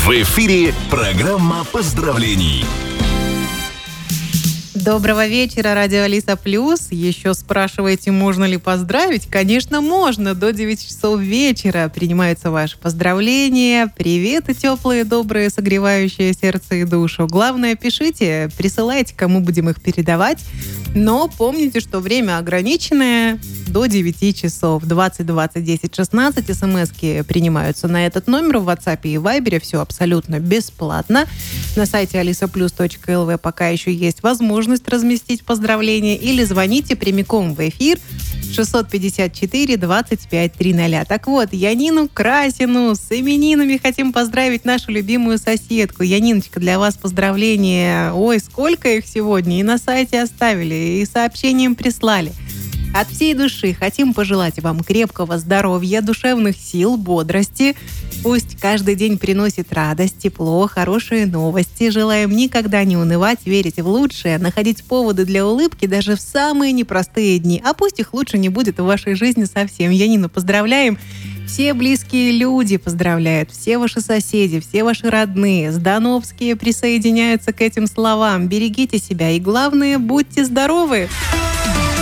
В эфире программа поздравлений. Доброго вечера, радио Алиса Плюс. Еще спрашиваете, можно ли поздравить? Конечно, можно. До 9 часов вечера принимаются ваши поздравления. Приветы теплые, добрые, согревающие сердце и душу. Главное, пишите, присылайте, кому будем их передавать. Но помните, что время ограниченное до 9 часов. 20 20 10 16. СМСки принимаются на этот номер в WhatsApp и Viber. Все абсолютно бесплатно. На сайте alisaplus.lv пока еще есть возможность разместить поздравления. Или звоните прямиком в эфир 654 25 300. Так вот, Янину Красину с именинами хотим поздравить нашу любимую соседку. Яниночка, для вас поздравления. Ой, сколько их сегодня. И на сайте оставили, и сообщением прислали. От всей души хотим пожелать вам крепкого здоровья, душевных сил, бодрости. Пусть каждый день приносит радость, тепло, хорошие новости. Желаем никогда не унывать, верить в лучшее, находить поводы для улыбки даже в самые непростые дни. А пусть их лучше не будет в вашей жизни совсем. Янину поздравляем. Все близкие люди поздравляют, все ваши соседи, все ваши родные. Здановские присоединяются к этим словам. Берегите себя и, главное, будьте здоровы!